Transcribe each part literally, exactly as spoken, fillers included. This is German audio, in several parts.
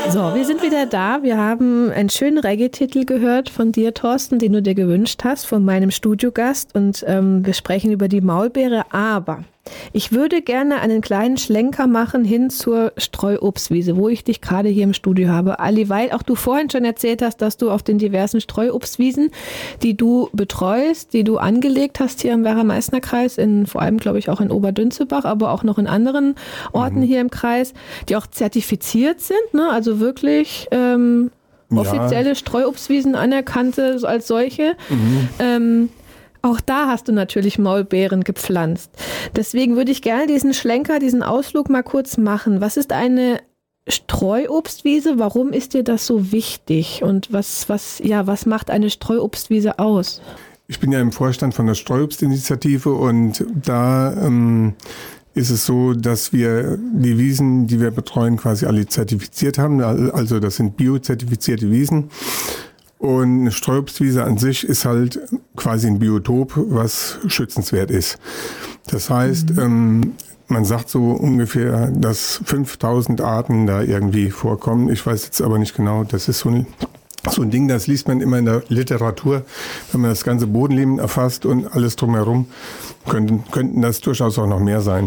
So, wir sind wieder da. Wir haben einen schönen Reggae-Titel gehört von dir, Thorsten, den du dir gewünscht hast, von meinem Studiogast. Und ähm, wir sprechen über die Maulbeere. Aber ich würde gerne einen kleinen Schlenker machen hin zur Streuobstwiese, wo ich dich gerade hier im Studio habe. Ali, weil auch du vorhin schon erzählt hast, dass du auf den diversen Streuobstwiesen, die du betreust, die du angelegt hast hier im Werra-Meißner-Kreis, in, vor allem glaube ich auch in Oberdünzebach, aber auch noch in anderen Orten mhm. hier im Kreis, die auch zertifiziert sind, ne? Also wirklich ähm, offizielle ja. Streuobstwiesen anerkannte als solche. Mhm. Ähm, Auch da hast du natürlich Maulbeeren gepflanzt. Deswegen würde ich gerne diesen Schlenker, diesen Ausflug mal kurz machen. Was ist eine Streuobstwiese? Warum ist dir das so wichtig? Und was, was, ja, was macht eine Streuobstwiese aus? Ich bin ja im Vorstand von der Streuobstinitiative und da ähm, ist es so, dass wir die Wiesen, die wir betreuen, quasi alle zertifiziert haben. Also das sind biozertifizierte Wiesen. Und eine Streuobstwiese an sich ist halt quasi ein Biotop, was schützenswert ist. Das heißt, mhm. ähm, man sagt so ungefähr, dass fünftausend Arten da irgendwie vorkommen. Ich weiß jetzt aber nicht genau, das ist so ein, so ein Ding, das liest man immer in der Literatur. Wenn man das ganze Bodenleben erfasst und alles drumherum, könnten, könnten das durchaus auch noch mehr sein.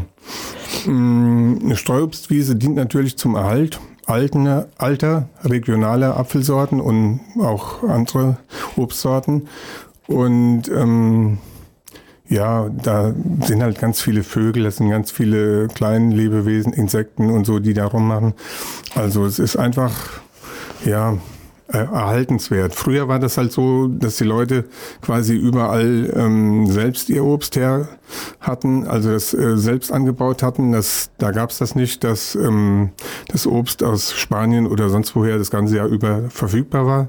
Eine Streuobstwiese dient natürlich zum Erhalt alter, alter regionaler Apfelsorten und auch andere Obstsorten. Und ähm, ja, da sind halt ganz viele Vögel, das sind ganz viele kleine Lebewesen, Insekten und so, die da rummachen. Also es ist einfach, ja, erhaltenswert. Früher war das halt so, dass die Leute quasi überall ähm, selbst ihr Obst her hatten, also das äh, selbst angebaut hatten. Das, da gab es das nicht, dass ähm, das Obst aus Spanien oder sonst woher das ganze Jahr über verfügbar war.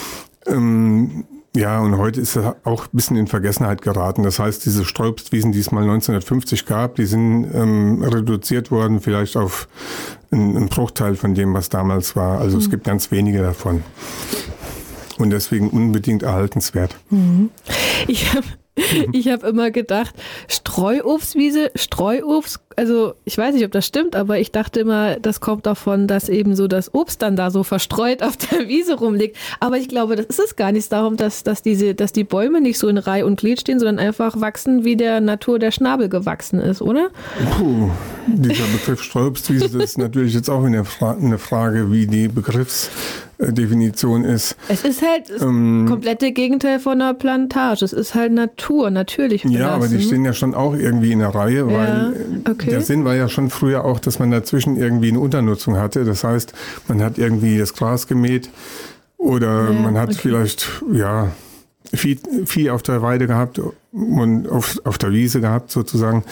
Ähm, Ja, und heute ist er auch ein bisschen in Vergessenheit geraten. Das heißt, diese Streuobstwiesen, die es mal neunzehnhundertfünfzig gab, die sind ähm, reduziert worden, vielleicht auf einen, einen Bruchteil von dem, was damals war. Also mhm. es gibt ganz wenige davon. Und deswegen unbedingt erhaltenswert. Mhm. Ich habe ich hab immer gedacht, Streuobstwiese, Streuobst, also ich weiß nicht, ob das stimmt, aber ich dachte immer, das kommt davon, dass eben so das Obst dann da so verstreut auf der Wiese rumliegt. Aber ich glaube, das ist es gar nicht darum, dass, dass, diese, dass die Bäume nicht so in Reihe und Glied stehen, sondern einfach wachsen, wie der Natur der Schnabel gewachsen ist, oder? Puh, dieser Begriff Streuobstwiese ist natürlich jetzt auch eine, Fra- eine Frage, wie die Begriffsdefinition ist. Es ist halt das ähm, komplette Gegenteil von einer Plantage. Es ist halt Natur, natürlich belassen. Ja, aber die stehen ja schon auch irgendwie in der Reihe, weil ja, okay. Der Sinn war ja schon früher auch, dass man dazwischen irgendwie eine Unternutzung hatte. Das heißt, man hat irgendwie das Gras gemäht oder ja, man hat okay. vielleicht ja Vieh, Vieh auf der Weide gehabt und auf, auf der Wiese gehabt sozusagen.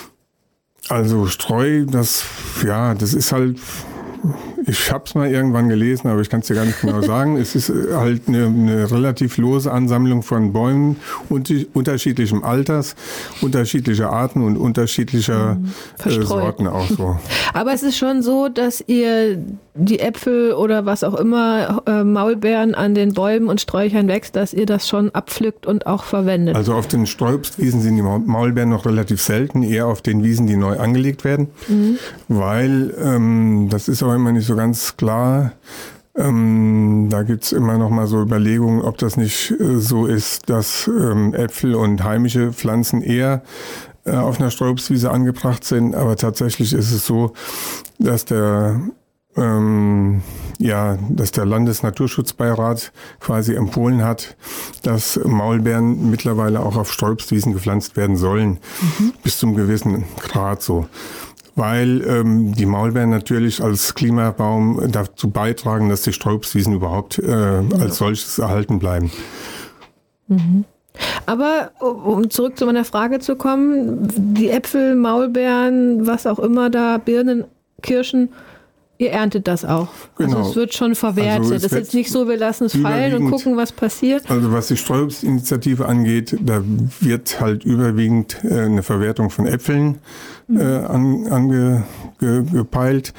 Also Streu, das ja, das ist halt, ich habe es mal irgendwann gelesen, aber ich kann es dir gar nicht genau sagen. Es ist halt eine, eine relativ lose Ansammlung von Bäumen unter, unterschiedlichem Alters, unterschiedlicher Arten und unterschiedlicher äh, Sorten auch so. Aber es ist schon so, dass ihr die Äpfel oder was auch immer, äh, Maulbeeren an den Bäumen und Sträuchern wächst, dass ihr das schon abpflückt und auch verwendet. Also auf den Streuobstwiesen sind die Maulbeeren noch relativ selten, eher auf den Wiesen, die neu angelegt werden, mhm. weil ähm, das ist auch immer nicht so ganz klar. Ähm, da gibt's immer noch mal so Überlegungen, ob das nicht äh, so ist, dass ähm, Äpfel und heimische Pflanzen eher äh, auf einer Streuobstwiese angebracht sind. Aber tatsächlich ist es so, dass der ähm, ja, dass der Landesnaturschutzbeirat quasi empfohlen hat, dass Maulbeeren mittlerweile auch auf Streuobstwiesen gepflanzt werden sollen, mhm. bis zum gewissen Grad so. Weil ähm, die Maulbeeren natürlich als Klimabaum dazu beitragen, dass die Streuobstwiesen überhaupt äh, als solches erhalten bleiben. Mhm. Aber um zurück zu meiner Frage zu kommen, die Äpfel, Maulbeeren, was auch immer da, Birnen, Kirschen, ihr erntet das auch. Genau. Also es wird schon verwertet. Also es ist jetzt nicht so, wir lassen es fallen und gucken, was passiert. Also was die Streuobstinitiative angeht, da wird halt überwiegend äh, eine Verwertung von Äpfeln äh, an, ange, ge, gepeilt.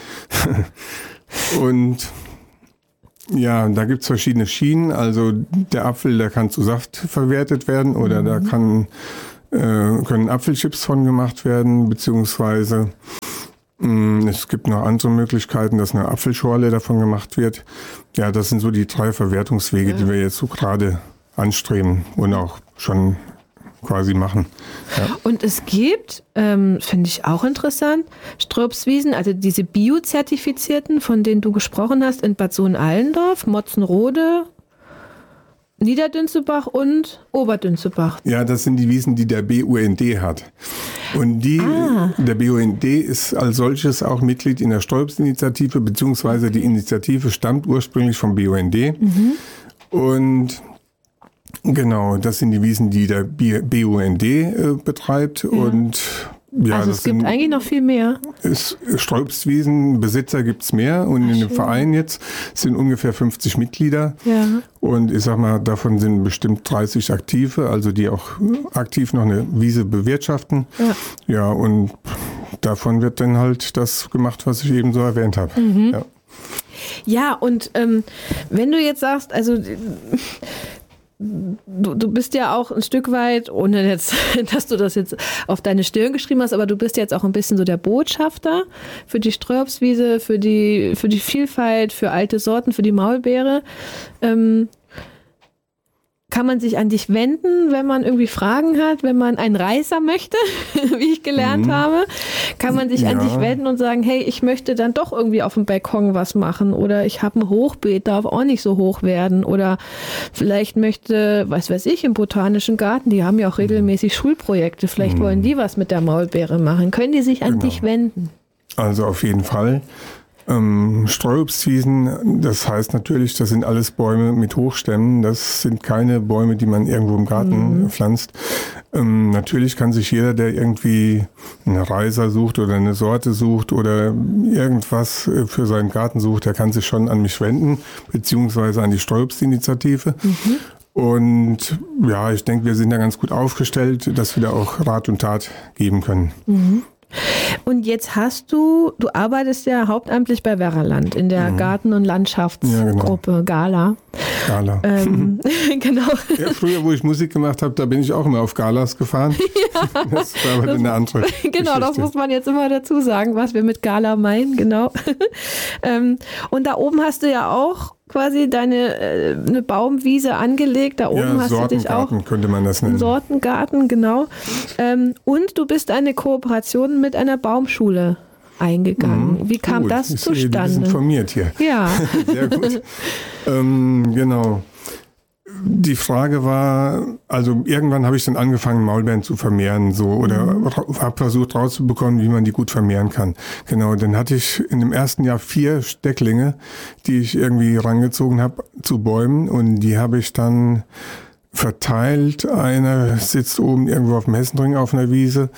Und ja, da gibt es verschiedene Schienen. Also der Apfel, der kann zu Saft verwertet werden oder mhm. da kann, äh, können Apfelchips von gemacht werden, beziehungsweise Es gibt noch andere Möglichkeiten, dass eine Apfelschorle davon gemacht wird. Ja, das sind so die drei Verwertungswege, ja. die wir jetzt so gerade anstreben und auch schon quasi machen. Ja. Und es gibt, ähm, finde ich auch interessant, Sträubswiesen, also diese Bio-Zertifizierten, von denen du gesprochen hast, in Bad Sohn-Allendorf, Motzenrode, Niederdünzebach und Oberdünzebach. Ja, das sind die Wiesen, die der B U N D hat. Und die, ah. der B U N D ist als solches auch Mitglied in der Sträubsinitiative, beziehungsweise die Initiative stammt ursprünglich vom B U N D. Mhm. Und genau, das sind die Wiesen, die der B U N D äh, betreibt. Ja. Und ja, also es gibt sind, eigentlich noch viel mehr. Es, Sträubswiesen, Besitzer gibt es mehr und Ach, in dem schön. Verein jetzt sind ungefähr fünfzig Mitglieder. Ja. Und ich sag mal, davon sind bestimmt dreißig Aktive, also die auch aktiv noch eine Wiese bewirtschaften. Ja, ja und davon wird dann halt das gemacht, was ich eben so erwähnt habe. Mhm. Ja. ja, und ähm, wenn du jetzt sagst, also Du, du bist ja auch ein Stück weit, ohne jetzt, dass du das jetzt auf deine Stirn geschrieben hast, aber du bist jetzt auch ein bisschen so der Botschafter für die Sträubswiese, für die, für die Vielfalt, für alte Sorten, für die Maulbeere. Ähm, kann man sich an dich wenden, wenn man irgendwie Fragen hat, wenn man einen Reißer möchte, wie ich gelernt mhm. habe? Kann man sich ja. an dich wenden und sagen, hey, ich möchte dann doch irgendwie auf dem Balkon was machen oder ich habe ein Hochbeet, darf auch nicht so hoch werden oder vielleicht möchte, was weiß ich, im Botanischen Garten, die haben ja auch regelmäßig Schulprojekte, vielleicht mhm. wollen die was mit der Maulbeere machen. Können die sich an genau. dich wenden? Also auf jeden Fall. Ähm, Streuobstwiesen, das heißt natürlich, das sind alles Bäume mit Hochstämmen. Das sind keine Bäume, die man irgendwo im Garten mhm. pflanzt. Ähm, natürlich kann sich jeder, der irgendwie einen Reiser sucht oder eine Sorte sucht oder irgendwas für seinen Garten sucht, der kann sich schon an mich wenden, beziehungsweise an die Streuobstinitiative. Mhm. Und ja, ich denke, wir sind da ganz gut aufgestellt, dass wir da auch Rat und Tat geben können. Mhm. Und jetzt hast du, du arbeitest ja hauptamtlich bei Werraland in der mhm. Garten- und Landschaftsgruppe, ja, genau. Gala. Gala. Ähm, genau. Ja, früher, wo ich Musik gemacht habe, da bin ich auch immer auf Galas gefahren. Ja, das war aber das, eine andere Genau, Geschichte. Das muss man jetzt immer dazu sagen, was wir mit Gala meinen, genau. ähm, und da oben hast du ja auch quasi deine äh, eine Baumwiese angelegt. Da oben ja, hast du dich auch. Sortengarten könnte man das nennen. Sortengarten, genau. Ähm, und du bist eine Kooperation mit einer Baumschule eingegangen. Mhm, Wie kam gut. das ich zustande? Du bist informiert hier. Ja. Sehr gut. ähm, genau. Die Frage war, also irgendwann habe ich dann angefangen, Maulbeeren zu vermehren, so, oder mhm. habe versucht rauszubekommen, wie man die gut vermehren kann. Genau, dann hatte ich in dem ersten Jahr vier Stecklinge, die ich irgendwie rangezogen habe zu Bäumen und die habe ich dann verteilt. Einer sitzt oben irgendwo auf dem Hessenring auf einer Wiese.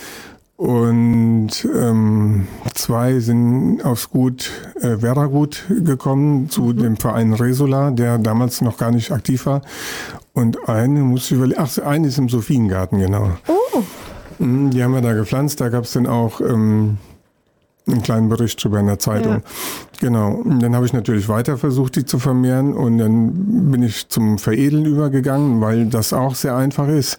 Und ähm, zwei sind aufs Gut äh, Werragut gekommen, zu mhm. dem Verein Resola, der damals noch gar nicht aktiv war. Und eine muss ich überlegen, ach, eine ist im Sophiengarten, genau. Oh. Die haben wir da gepflanzt, da gab es dann auch ähm, einen kleinen Bericht drüber in der Zeitung. Ja. Genau, und dann habe ich natürlich weiter versucht, die zu vermehren und dann bin ich zum Veredeln übergegangen, weil das auch sehr einfach ist.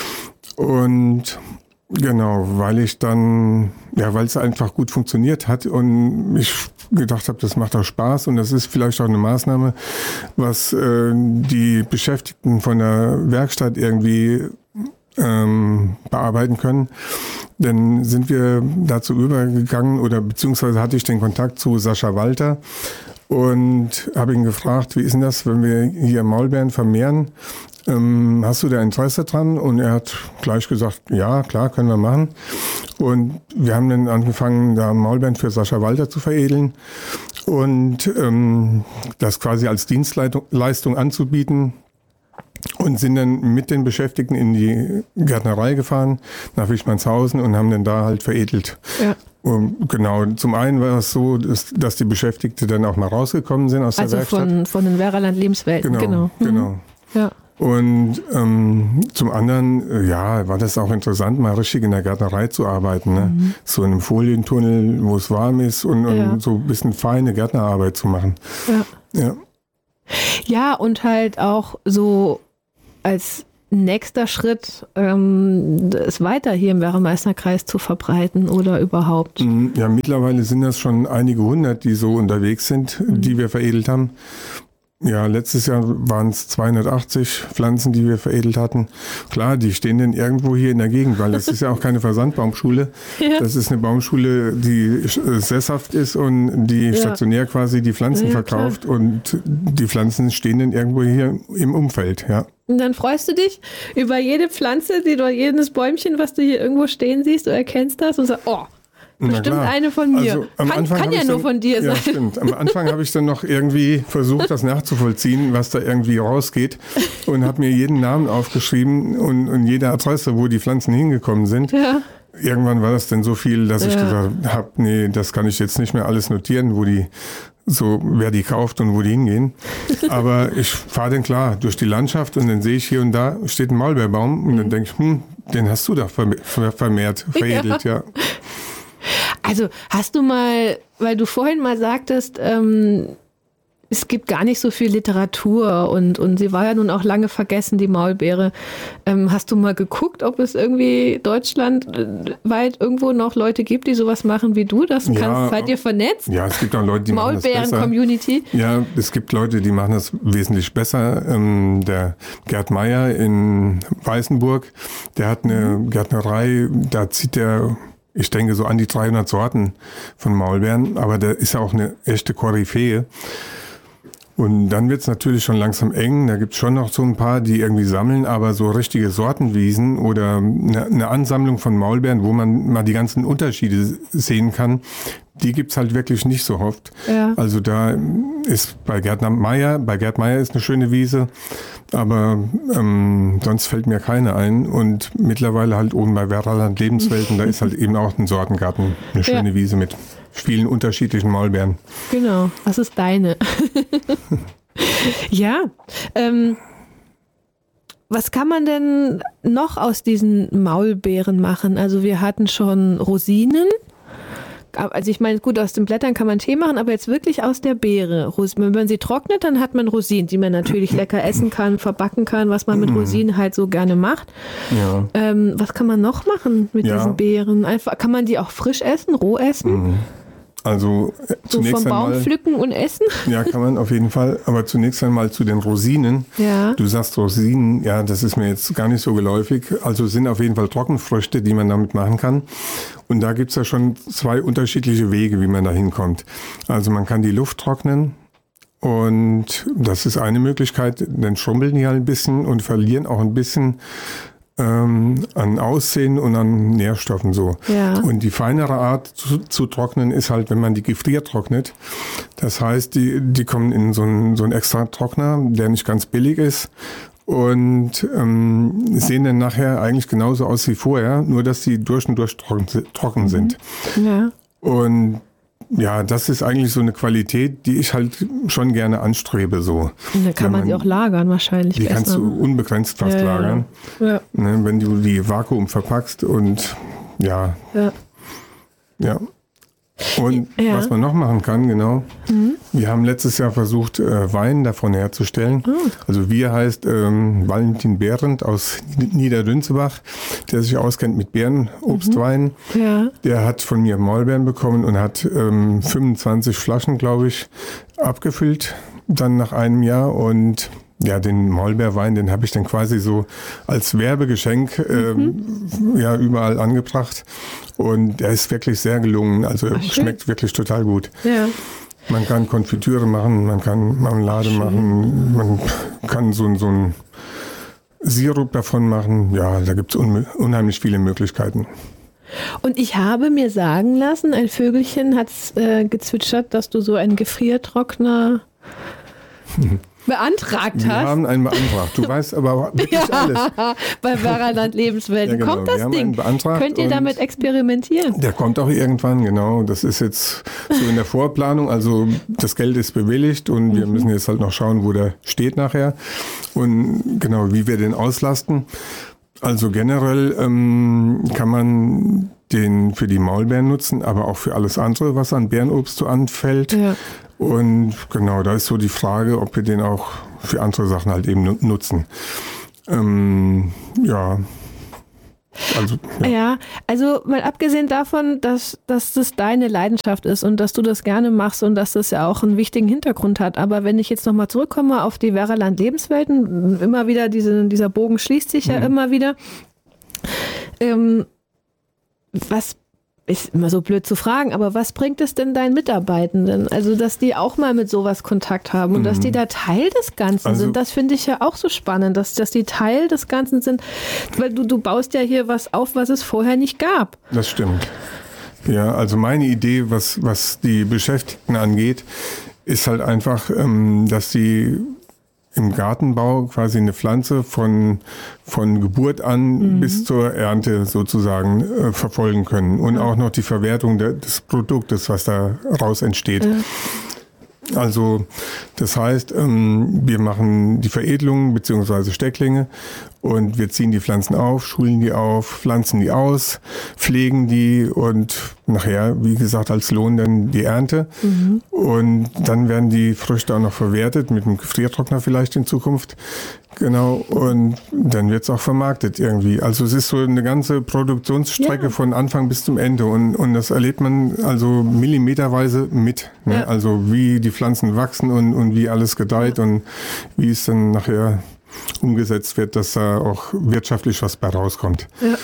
Und genau, weil ich dann, ja, weil es einfach gut funktioniert hat und ich gedacht habe, das macht auch Spaß und das ist vielleicht auch eine Maßnahme, was äh, die Beschäftigten von der Werkstatt irgendwie ähm, bearbeiten können. Dann sind wir dazu übergegangen oder beziehungsweise hatte ich den Kontakt zu Sascha Walter und habe ihn gefragt, wie ist denn das, wenn wir hier Maulbeeren vermehren? Ähm, hast du da Interesse dran? Und er hat gleich gesagt, ja, klar, können wir machen. Und wir haben dann angefangen, da Maulbeeren für Sascha Walter zu veredeln und ähm, das quasi als Dienstleistung anzubieten. Und sind dann mit den Beschäftigten in die Gärtnerei gefahren, nach Wichmannshausen und haben dann da halt veredelt. Ja. Und genau, zum einen war es so, dass, dass die Beschäftigten dann auch mal rausgekommen sind aus also der Werkstatt. Also von, von den Werraland Lebenswelten, genau. Genau, genau. Mhm. Ja. Und ähm, zum anderen, ja, war das auch interessant, mal richtig in der Gärtnerei zu arbeiten. Ne? Mhm. So in einem Folientunnel, wo es warm ist und, und ja. so ein bisschen feine Gärtnerarbeit zu machen. Ja. Ja. Ja, und halt auch so als nächster Schritt, ähm, es weiter hier im Werra-Meißner-Kreis zu verbreiten oder überhaupt? Ja, mittlerweile sind das schon einige hundert, die so unterwegs sind, mhm. die wir veredelt haben. Ja, letztes Jahr waren es zweihundertachtzig Pflanzen, die wir veredelt hatten. Klar, die stehen denn irgendwo hier in der Gegend, weil das ist ja auch keine Versandbaumschule. Ja. Das ist eine Baumschule, die sesshaft ist und die ja. stationär quasi die Pflanzen ja, verkauft. Klar. Und die Pflanzen stehen dann irgendwo hier im Umfeld, ja. Und dann freust du dich über jede Pflanze, die du, jedes Bäumchen, was du hier irgendwo stehen siehst, du erkennst das und sagst, oh, bestimmt eine von mir. Also, am kann Anfang kann ja nur dann, von dir sein. Ja, stimmt. Am Anfang habe ich dann noch irgendwie versucht, das nachzuvollziehen, was da irgendwie rausgeht und habe mir jeden Namen aufgeschrieben und, und jede Adresse, wo die Pflanzen hingekommen sind. Ja. Irgendwann war das dann so viel, dass ja. ich gesagt habe, nee, das kann ich jetzt nicht mehr alles notieren, wo die so, wer die kauft und wo die hingehen. Aber ich fahre dann klar durch die Landschaft und dann sehe ich hier und da steht ein Maulbeerbaum und dann denke ich, hm, den hast du doch vermehrt, veredelt, ja. ja. Also hast du mal, weil du vorhin mal sagtest, ähm, es gibt gar nicht so viel Literatur und, und sie war ja nun auch lange vergessen, die Maulbeere. Ähm, hast du mal geguckt, ob es irgendwie deutschlandweit irgendwo noch Leute gibt, die sowas machen wie du? Das kannst, ja, seid ihr vernetzt? Ja, es gibt auch Leute, die machen das besser. Maulbeeren-Community? Ja, es gibt Leute, die machen das wesentlich besser. Ähm, der Gerd Meyer in Weißenburg, der hat eine mhm. Gärtnerei, da zieht der... Ich denke so an die dreihundert Sorten von Maulbeeren, aber der ist ja auch eine echte Koryphäe. Und dann wird es natürlich schon langsam eng. Da gibt es schon noch so ein paar, die irgendwie sammeln, aber so richtige Sortenwiesen oder eine, eine Ansammlung von Maulbeeren, wo man mal die ganzen Unterschiede sehen kann, die gibt es halt wirklich nicht so oft. Ja. Also da ist bei Gerd Meyer, bei Gerd Meyer ist eine schöne Wiese, aber ähm, sonst fällt mir keine ein. Und mittlerweile halt oben bei Werraland Lebenswelten, da ist halt eben auch ein Sortengarten, eine schöne ja. Wiese mit vielen unterschiedlichen Maulbeeren. Genau, was ist deine? Ja, ähm, was kann man denn noch aus diesen Maulbeeren machen? Also wir hatten schon Rosinen. Also ich meine, gut, aus den Blättern kann man Tee machen, aber jetzt wirklich aus der Beere. Wenn man sie trocknet, dann hat man Rosinen, die man natürlich lecker essen kann, verbacken kann, was man mit Rosinen halt so gerne macht. Ja. Ähm, was kann man noch machen mit ja. diesen Beeren? Einfach, kann man die auch frisch essen, roh essen? Mhm. Also so zunächst vom Baum einmal, pflücken und essen? Ja, kann man auf jeden Fall. Aber zunächst einmal zu den Rosinen. Ja. Du sagst Rosinen, ja, das ist mir jetzt gar nicht so geläufig. Also sind auf jeden Fall Trockenfrüchte, die man damit machen kann. Und da gibt's ja schon zwei unterschiedliche Wege, wie man da hinkommt. Also man kann die Luft trocknen. Und das ist eine Möglichkeit. Dann schrumpeln die halt ein bisschen und verlieren auch ein bisschen Ähm, an Aussehen und an Nährstoffen so. Ja. Und die feinere Art zu, zu trocknen ist halt, wenn man die gefriertrocknet. Das heißt, die, die kommen in so einen, so einen extra Trockner, der nicht ganz billig ist und ähm, sehen dann nachher eigentlich genauso aus wie vorher, nur dass die durch und durch trocken, trocken sind. Ja. Und ja, das ist eigentlich so eine Qualität, die ich halt schon gerne anstrebe. So. Und dann kann man, man sie auch lagern wahrscheinlich. Die besser. Kannst du unbegrenzt fast ja, lagern, ja. Ne, wenn du die Vakuum verpackst und ja, ja. ja. Und ja. was man noch machen kann, genau, mhm. wir haben letztes Jahr versucht, äh, Wein davon herzustellen. Mhm. Also wir heißt ähm, Valentin Behrendt aus Niederdünzebach, der sich auskennt mit Beerenobstwein. Mhm. Ja. Der hat von mir Maulbeeren bekommen und hat ähm, fünfundzwanzig Flaschen, glaube ich, abgefüllt, dann nach einem Jahr. Und ja, den Maulbeerwein, den habe ich dann quasi so als Werbegeschenk ähm, mhm. ja, überall angebracht. Und der ist wirklich sehr gelungen. Also Ach, schmeckt wirklich total gut. Ja. Man kann Konfitüre machen, man kann Marmelade schön. machen, man kann so, so einen Sirup davon machen. Ja, da gibt es un- unheimlich viele Möglichkeiten. Und ich habe mir sagen lassen, ein Vögelchen hat äh, gezwitschert, dass du so einen Gefriertrockner beantragt hast. Wir haben einen beantragt. Du weißt aber wirklich ja, alles. Bei Werraland Lebenswelten. Ja, genau. Kommt das Ding? Könnt ihr damit experimentieren? Der kommt auch irgendwann, genau. Das ist jetzt so in der Vorplanung. Also das Geld ist bewilligt und mhm. wir müssen jetzt halt noch schauen, wo der steht nachher. Und genau, wie wir den auslasten. Also generell ähm, kann man den für die Maulbeeren nutzen, aber auch für alles andere, was an Beerenobst so anfällt. Ja. Und genau, da ist so die Frage, ob wir den auch für andere Sachen halt eben nutzen. Ähm, ja. Also, ja. ja, also mal abgesehen davon, dass, dass das deine Leidenschaft ist und dass du das gerne machst und dass das ja auch einen wichtigen Hintergrund hat. Aber wenn ich jetzt nochmal zurückkomme auf die Werraland Lebenswelten, immer wieder, diese, dieser Bogen schließt sich ja mhm. immer wieder. Ähm, was ist immer so blöd zu fragen, aber was bringt es denn deinen Mitarbeitenden? Also, dass die auch mal mit sowas Kontakt haben und mhm. dass die da Teil des Ganzen also, sind, das finde ich ja auch so spannend, dass, dass die Teil des Ganzen sind, weil du, du baust ja hier was auf, was es vorher nicht gab. Das stimmt. Ja, also meine Idee, was, was die Beschäftigten angeht, ist halt einfach, ähm, dass die im Gartenbau quasi eine Pflanze von, von Geburt an mhm. bis zur Ernte sozusagen äh, verfolgen können und ja. auch noch die Verwertung de, des Produktes, was da raus entsteht. Ja. Also das heißt, ähm, wir machen die Veredelung bzw. Stecklinge und wir ziehen die Pflanzen auf, schulen die auf, pflanzen die aus, pflegen die und nachher, wie gesagt, als Lohn dann die Ernte. Mhm. Und dann werden die Früchte auch noch verwertet, mit einem Gefriertrockner vielleicht in Zukunft. Genau, und dann wird es auch vermarktet irgendwie. Also es ist so eine ganze Produktionsstrecke ja. von Anfang bis zum Ende und, und das erlebt man also millimeterweise mit. Ne? Ja. Also wie die Pflanzen wachsen und, und wie alles gedeiht und wie es dann nachher umgesetzt wird, dass da auch wirtschaftlich was bei rauskommt. Ja.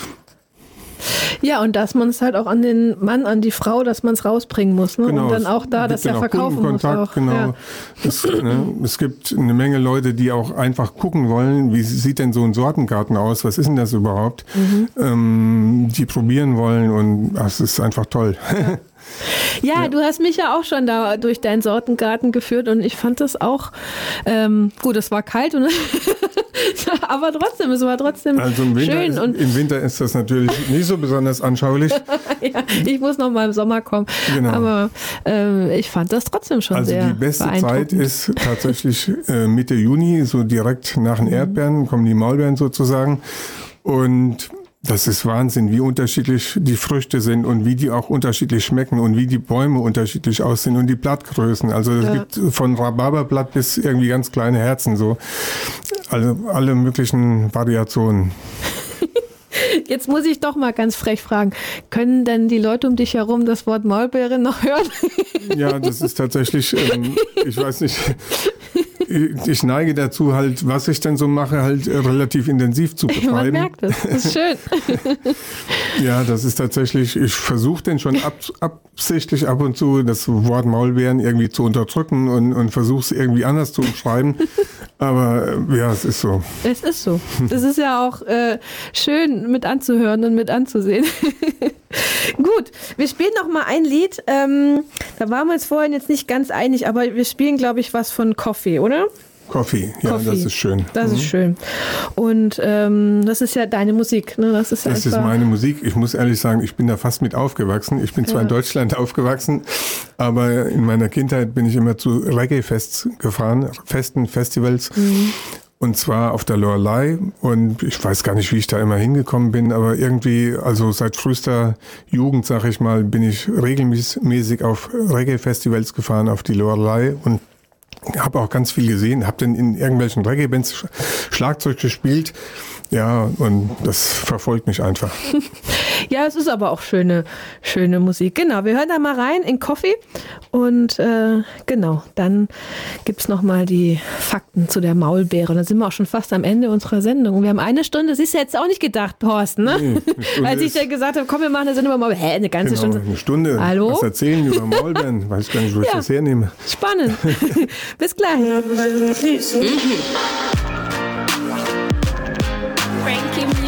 Ja, und dass man es halt auch an den Mann, an die Frau, dass man es rausbringen muss. Ne? Genau, und dann auch da, dass er verkaufen muss. Auch. Genau. Ja. Es, ne, es gibt eine Menge Leute, die auch einfach gucken wollen, wie sieht denn so ein Sortengarten aus, was ist denn das überhaupt? Mhm. Ähm, die probieren wollen und das ist einfach toll. Ja. Ja, ja, du hast mich ja auch schon da durch deinen Sortengarten geführt und ich fand das auch, ähm, gut, es war kalt, und aber trotzdem, es war trotzdem also im Winter schön. Ist, und im Winter ist das natürlich nicht so besonders anschaulich. Ja, ich muss noch mal im Sommer kommen, genau. aber äh, ich fand das trotzdem schon also sehr die beste Zeit ist tatsächlich äh, Mitte Juni, so direkt nach den Erdbeeren, kommen die Maulbeeren sozusagen und das ist Wahnsinn, wie unterschiedlich die Früchte sind und wie die auch unterschiedlich schmecken und wie die Bäume unterschiedlich aussehen und die Blattgrößen. Also es ja. gibt von Rhabarberblatt bis irgendwie ganz kleine Herzen so. Also alle möglichen Variationen. Jetzt muss ich doch mal ganz frech fragen, können denn die Leute um dich herum das Wort Maulbeere noch hören? Ja, das ist tatsächlich, ähm, ich weiß nicht, ich neige dazu halt, was ich denn so mache, halt relativ intensiv zu betreiben. Man merkt es, das ist schön. Ja, das ist tatsächlich, ich versuche denn schon ab, absichtlich ab und zu das Wort Maulbeeren irgendwie zu unterdrücken und, und versuche es irgendwie anders zu umschreiben. Aber ja, es ist so. Es ist so. Das ist ja auch äh, schön mit anzuhören und mit anzusehen. Gut, wir spielen noch mal ein Lied. Ähm, da waren wir uns vorhin jetzt nicht ganz einig, aber wir spielen, glaube ich, was von Coffee, oder? Coffee, ja, Coffee. Das ist schön. Das mhm. ist schön. Und ähm, das ist ja deine Musik, ne? Das ist, das ist meine Musik. Ich muss ehrlich sagen, ich bin da fast mit aufgewachsen. Ich bin zwar ja. in Deutschland aufgewachsen, aber in meiner Kindheit bin ich immer zu Reggae-Fests gefahren, Festen, Festivals. Mhm. Und zwar auf der Loreley und ich weiß gar nicht, wie ich da immer hingekommen bin, aber irgendwie, also seit frühester Jugend, sag ich mal, bin ich regelmäßig auf Reggae-Festivals gefahren, auf die Loreley und habe auch ganz viel gesehen, habe dann in irgendwelchen Reggae-Bands Schlagzeug gespielt. Ja, und das verfolgt mich einfach. Ja, es ist aber auch schöne, schöne Musik. Genau, wir hören da mal rein in Coffee und äh, genau, dann gibt es nochmal die Fakten zu der Maulbeere. Und dann sind wir auch schon fast am Ende unserer Sendung. Und wir haben eine Stunde, das ist ja jetzt auch nicht gedacht, Thorsten, ne? Nee, als ich dir gesagt habe, komm, wir machen eine Sendung über Maulbeeren. Hä, eine ganze genau, Stunde? eine Stunde. Hallo? Was erzählen über Maulbeeren? Weiß gar nicht, wo ich ja, das hernehme. Spannend. Bis gleich. Frankie